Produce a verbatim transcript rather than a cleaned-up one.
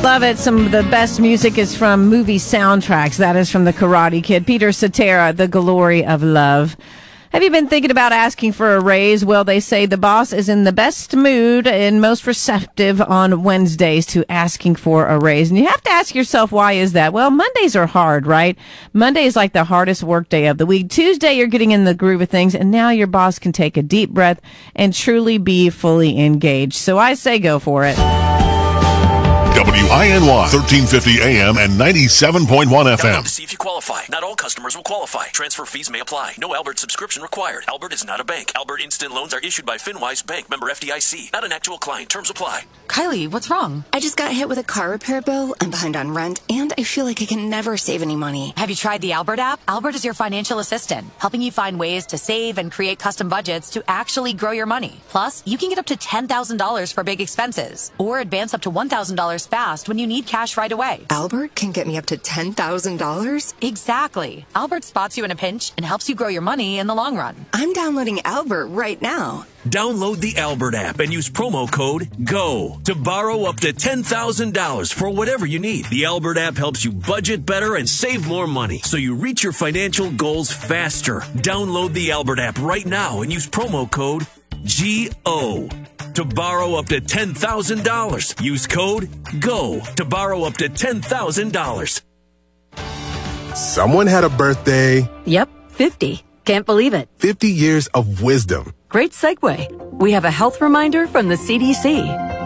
Love it. Some of the best music is from movie soundtracks. That is from The Karate Kid. Peter Cetera, The Glory of Love. Have you been thinking about asking for a raise? Well, they say the boss is in the best mood and most receptive on Wednesdays to asking for a raise. And you have to ask yourself, why is that? Well, Mondays are hard, right? Monday is like the hardest work day of the week. Tuesday, you're getting in the groove of things, and now your boss can take a deep breath and truly be fully engaged. So I say go for it. W I N Y, thirteen fifty A M and ninety-seven point one F M. To see if you qualify. Not all customers will qualify. Transfer fees may apply. No Albert subscription required. Albert is not a bank. Albert Instant Loans are issued by FinWise Bank, member F D I C. Not an actual client. Terms apply. Kylie, what's wrong? I just got hit with a car repair bill. I'm behind on rent, and I feel like I can never save any money. Have you tried the Albert app? Albert is your financial assistant, helping you find ways to save and create custom budgets to actually grow your money. Plus, you can get up to ten thousand dollars for big expenses, or advance up to one thousand dollars fast when you need cash right away. Albert can get me up to ten thousand dollars? Exactly. Albert spots you in a pinch and helps you grow your money in the long run. I'm downloading Albert right now. Download the Albert app and use promo code GO to borrow up to ten thousand dollars for whatever you need. The Albert app helps you budget better and save more money so you reach your financial goals faster. Download the Albert app right now and use promo code G O to borrow up to ten thousand dollars. Use code GO to borrow up to ten thousand dollars. Someone had a birthday. Yep, fifty. Can't believe it. fifty years of wisdom. Great segue. We have a health reminder from the C D C.